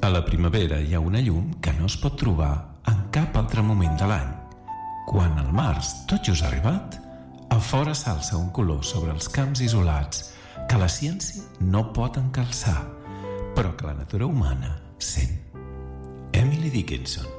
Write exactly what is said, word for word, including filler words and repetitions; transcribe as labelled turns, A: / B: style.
A: A la primavera hi ha una llum que no es pot trobar en cap altre moment de l'any. Quan al març tot just ha arribat, a fora s'alça un color sobre els camps isolats que la ciència no pot encalçar, però que la natura humana sent. Emily Dickinson.